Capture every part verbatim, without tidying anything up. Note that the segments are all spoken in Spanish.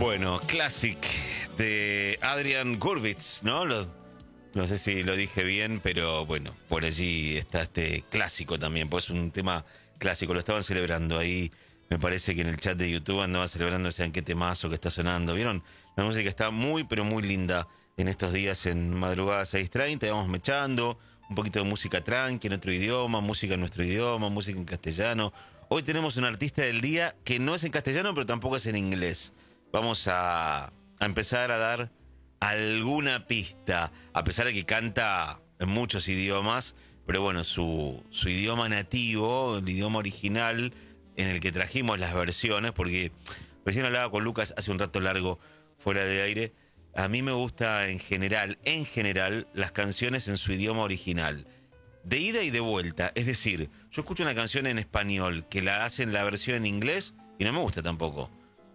Bueno, Classic de Adrian Gurvitz, ¿no? Lo, no sé si lo dije bien, pero bueno, por allí está este clásico también, pues es un tema clásico, lo estaban celebrando ahí, me parece que en el chat de YouTube andaban celebrando, o sea, en qué temazo que está sonando, ¿vieron? La música está muy, pero muy linda en estos días en madrugada seis treinta, vamos mechando, un poquito de música tranqui en otro idioma, música en nuestro idioma, música en castellano. Hoy tenemos un artista del día que no es en castellano, pero tampoco es en inglés. Vamos a, a empezar a dar alguna pista, a pesar de que canta en muchos idiomas, pero bueno, su, su idioma nativo, el idioma original en el que trajimos las versiones, porque recién hablaba con Lucas hace un rato largo fuera de aire, a mí me gusta en general, en general, las canciones en su idioma original, de ida y de vuelta, es decir, yo escucho una canción en español que la hacen la versión en inglés y no me gusta tampoco.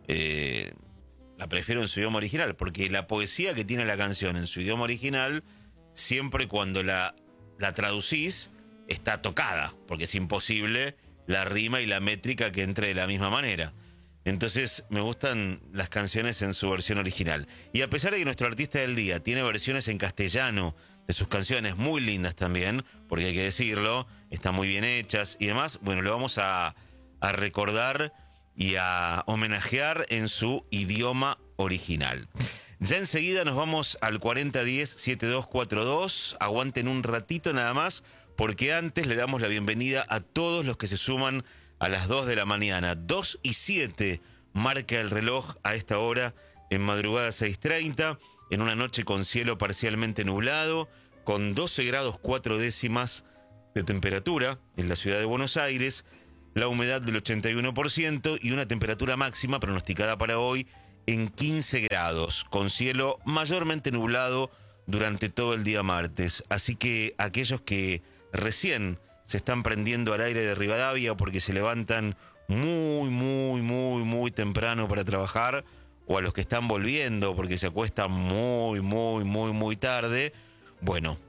Eh, la prefiero en su idioma original, porque la poesía que tiene la canción en su idioma original, siempre cuando la, la traducís, está tocada, porque es imposible la rima y la métrica que entre de la misma manera. Entonces me gustan las canciones en su versión original. Y a pesar de que nuestro artista del día tiene versiones en castellano de sus canciones muy lindas también, porque hay que decirlo, están muy bien hechas y demás, bueno, lo vamos a, a recordar y a homenajear en su idioma original. Ya enseguida nos vamos al cuarenta diez setenta y dos cuarenta y dos. Aguanten un ratito nada más, porque antes le damos la bienvenida a todos los que se suman a las dos de la mañana. dos y siete marca el reloj a esta hora en madrugada seis treinta, en una noche con cielo parcialmente nublado, con doce grados cuatro décimas de temperatura en la ciudad de Buenos Aires, la humedad del ochenta y uno por ciento y una temperatura máxima pronosticada para hoy en quince grados, con cielo mayormente nublado durante todo el día martes. Así que aquellos que recién se están prendiendo al aire de Rivadavia porque se levantan muy, muy, muy, muy temprano para trabajar, o a los que están volviendo porque se acuestan muy, muy, muy, muy tarde, bueno,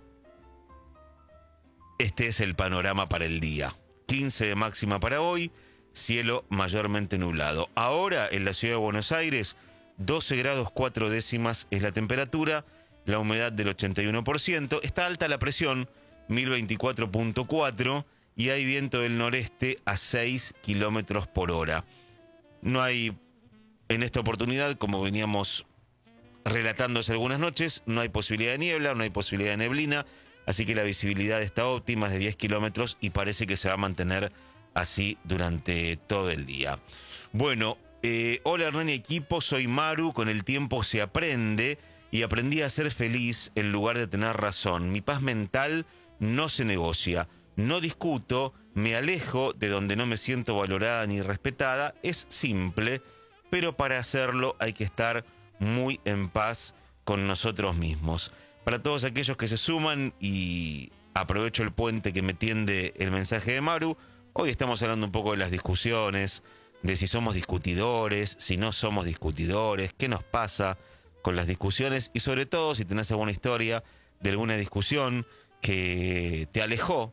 este es el panorama para el día. quince de máxima para hoy, cielo mayormente nublado. Ahora en la ciudad de Buenos Aires, doce grados cuatro décimas es la temperatura, la humedad del ochenta y uno por ciento, está alta la presión, mil veinticuatro punto cuatro, y hay viento del noreste a seis kilómetros por hora. No hay, en esta oportunidad, como veníamos relatando hace algunas noches, no hay posibilidad de niebla, no hay posibilidad de neblina, así que la visibilidad está óptima, es de diez kilómetros y parece que se va a mantener así durante todo el día. Bueno, eh, hola Hernán y equipo, soy Maru, con el tiempo se aprende y aprendí a ser feliz en lugar de tener razón. Mi paz mental no se negocia, no discuto, me alejo de donde no me siento valorada ni respetada, es simple, pero para hacerlo hay que estar muy en paz con nosotros mismos. Para todos aquellos que se suman, y aprovecho el puente que me tiende el mensaje de Maru, hoy estamos hablando un poco de las discusiones, de si somos discutidores, si no somos discutidores, qué nos pasa con las discusiones y sobre todo si tenés alguna historia de alguna discusión que te alejó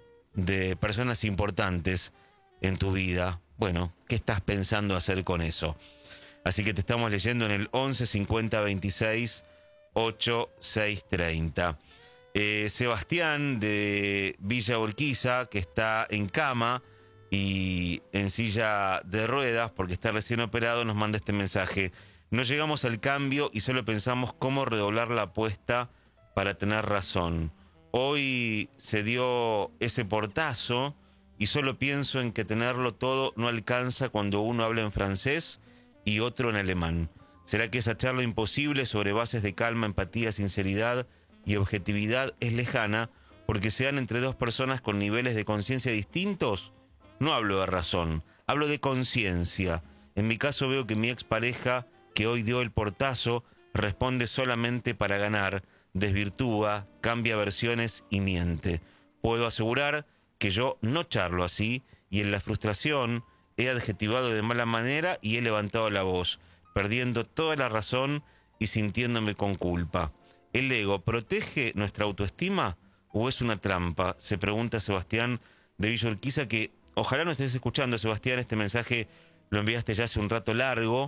de personas importantes en tu vida. Bueno, ¿qué estás pensando hacer con eso? Así que te estamos leyendo en el once cincuenta veintiséis ochenta y seis treinta. Eh, Sebastián de Villa Urquiza, que está en cama y en silla de ruedas porque está recién operado, nos manda este mensaje. No llegamos al cambio y solo pensamos cómo redoblar la apuesta para tener razón. Hoy se dio ese portazo y solo pienso en que tenerlo todo no alcanza cuando uno habla en francés y otro en alemán. ¿Será que esa charla imposible sobre bases de calma, empatía, sinceridad y objetividad es lejana porque sean entre dos personas con niveles de conciencia distintos? No hablo de razón, hablo de conciencia. En mi caso veo que mi expareja, que hoy dio el portazo, responde solamente para ganar, desvirtúa, cambia versiones y miente. Puedo asegurar que yo no charlo así y en la frustración he adjetivado de mala manera y he levantado la voz, perdiendo toda la razón y sintiéndome con culpa. ¿El ego protege nuestra autoestima o es una trampa? Se pregunta Sebastián de Villa Urquiza, que ojalá no estés escuchando, Sebastián, este mensaje lo enviaste ya hace un rato largo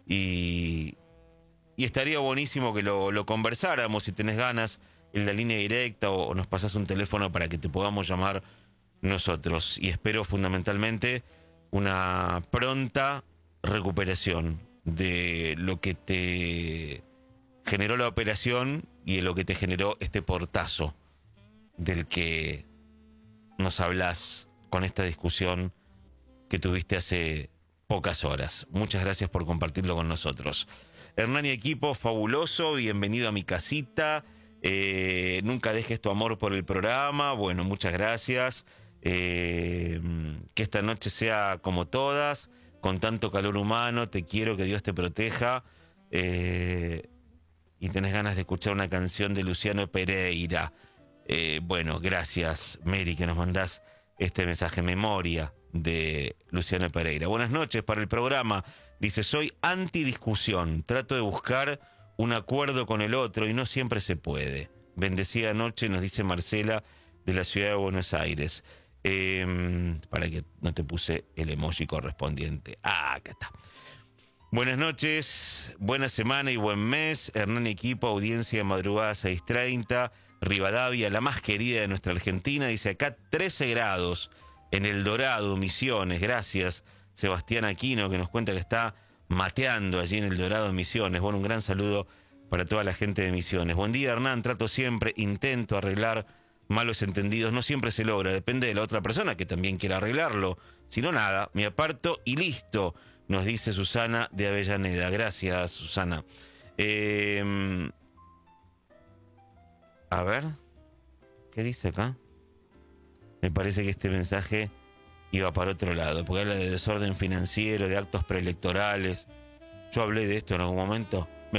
y, y estaría buenísimo que lo, lo conversáramos, si tenés ganas, en la línea directa o, o nos pasás un teléfono para que te podamos llamar nosotros. Y espero fundamentalmente una pronta recuperación de lo que te generó la operación y de lo que te generó este portazo del que nos hablás con esta discusión que tuviste hace pocas horas. Muchas gracias por compartirlo con nosotros. Hernán y equipo, fabuloso, bienvenido a mi casita. Eh, nunca dejes tu amor por el programa. Bueno, muchas gracias. Eh, que esta noche sea como todas, con tanto calor humano. Te quiero, que Dios te proteja. Eh, y tenés ganas de escuchar una canción de Luciano Pereira. Eh, bueno, gracias, Mary, que nos mandás este mensaje, memoria de Luciano Pereira. Buenas noches para el programa. Dice, soy antidiscusión, trato de buscar un acuerdo con el otro y no siempre se puede. Bendecida noche, nos dice Marcela de la ciudad de Buenos Aires. Eh, para que no te puse el emoji correspondiente. Ah, acá está. Buenas noches, buena semana y buen mes. Hernán y equipo, audiencia de madrugada seis treinta. Rivadavia, la más querida de nuestra Argentina. Dice acá trece grados en El Dorado, Misiones. Gracias, Sebastián Aquino, que nos cuenta que está mateando allí en El Dorado, Misiones. Bueno, un gran saludo para toda la gente de Misiones. Buen día, Hernán. Trato siempre, intento arreglar malos entendidos. No siempre se logra, depende de la otra persona que también quiera arreglarlo. Si no, nada, me aparto y listo, nos dice Susana de Avellaneda. Gracias, Susana. Eh, a ver, ¿qué dice acá? Me parece que este mensaje iba para otro lado, porque habla de desorden financiero, de actos preelectorales. Yo hablé de esto en algún momento.